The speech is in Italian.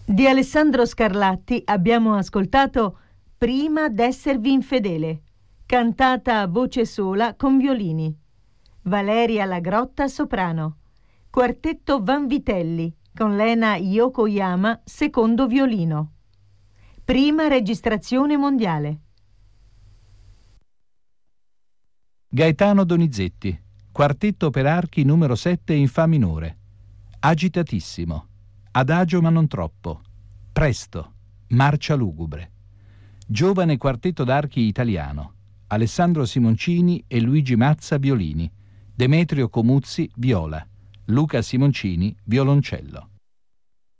Di Alessandro Scarlatti abbiamo ascoltato Prima d'esservi infedele, cantata a voce sola con violini. Valeria Lagrotta soprano. Quartetto Vanvitelli con Lena Yokoyama secondo violino. Prima registrazione mondiale. Gaetano Donizetti, quartetto per archi numero 7 in fa minore. Agitatissimo, adagio ma non troppo, presto, marcia lugubre. Giovane quartetto d'archi italiano, Alessandro Simoncini e Luigi Mazza violini, Demetrio Comuzzi viola, Luca Simoncini violoncello.